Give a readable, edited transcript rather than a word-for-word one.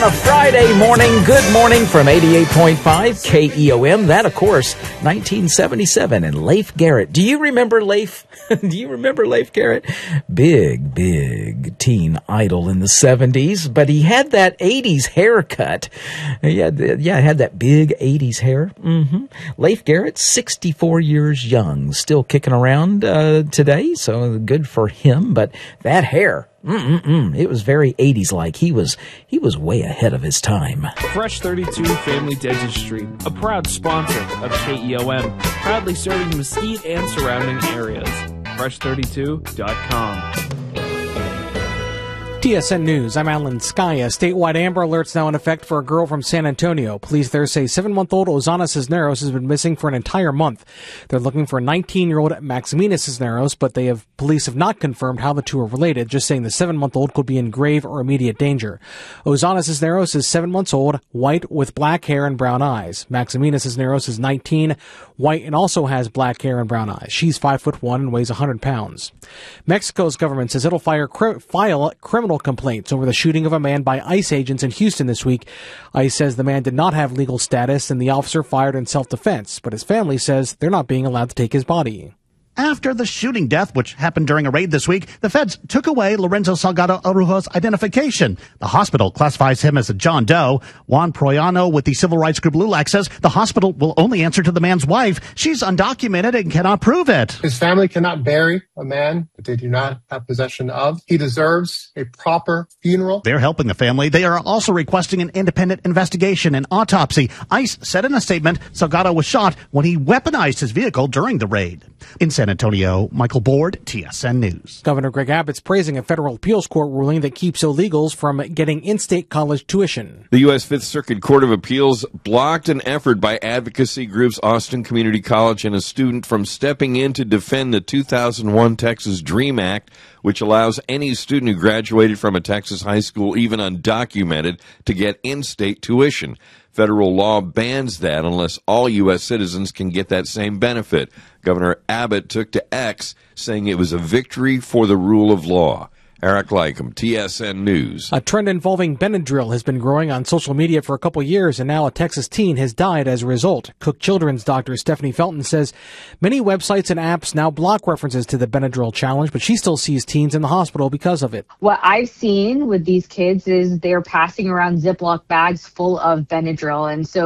A Friday morning, good morning from 88.5 KEOM. That, of course, 1977, and Leif Garrett. Do you remember Leif? Do you remember Leif Garrett? Big teen idol in the 70s, but he had that 80s haircut. Had that big 80s hair. Leif Garrett, 64 years young, still kicking around today, so good for him, but that hair. It was very 80s-like. He was way ahead of his time. Fresh 32 Family Dentistry, a proud sponsor of KEOM, proudly serving Mesquite and surrounding areas. Fresh32.com. TSN News, I'm Alan Skaya. Statewide Amber Alert's now in effect for a girl from San Antonio. Police there say 7-month-old Ozana Cisneros has been missing for an entire month. They're looking for 19-year-old Maximina Cisneros, but police have not confirmed how the two are related, just saying the 7-month-old could be in grave or immediate danger. Ozana Cisneros is 7 months old, white with black hair and brown eyes. Maximina Cisneros is 19, white and also has black hair and brown eyes. She's 5'1" and weighs 100 pounds. Mexico's government says it'll file criminal complaints over the shooting of a man by ICE agents in Houston this week. ICE says the man did not have legal status and the officer fired in self-defense, but his family says they're not being allowed to take his body. After the shooting death, which happened during a raid this week, the feds took away Lorenzo Salgado Arujo's identification. The hospital classifies him as a John Doe. Juan Proyano with the civil rights group LULAC says the hospital will only answer to the man's wife. She's undocumented and cannot prove it. His family cannot bury a man that they do not have possession of. He deserves a proper funeral. They're helping the family. They are also requesting an independent investigation and autopsy. ICE said in a statement Salgado was shot when he weaponized his vehicle during the raid. In San Antonio, Michael Board, TSN News. Governor Greg Abbott's praising a federal appeals court ruling that keeps illegals from getting in-state college tuition. The U.S. Fifth Circuit Court of Appeals blocked an effort by advocacy groups Austin Community College and a student from stepping in to defend the 2001 Texas DREAM Act, which allows any student who graduated from a Texas high school, even undocumented, to get in-state tuition. Federal law bans that unless all U.S. citizens can get that same benefit. Governor Abbott took to X, saying it was a victory for the rule of law. Eric Lycum, TSN News. A trend involving Benadryl has been growing on social media for a couple years, and now a Texas teen has died as a result. Cook Children's doctor Stephanie Felton says many websites and apps now block references to the Benadryl challenge, but she still sees teens in the hospital because of it. What I've seen with these kids is they're passing around Ziploc bags full of Benadryl, and so